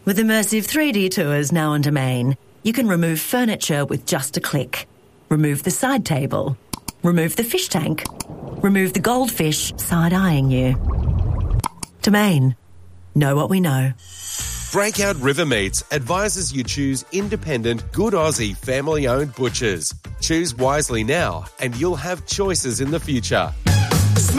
With immersive 3D tours now on Domain, you can remove furniture with just a click. Remove the side table. Remove the fish tank. Remove the goldfish side-eyeing you. Domain. Know what we know. Breakout River Meats advises you choose independent, good Aussie, family-owned butchers. Choose wisely now and you'll have choices in the future.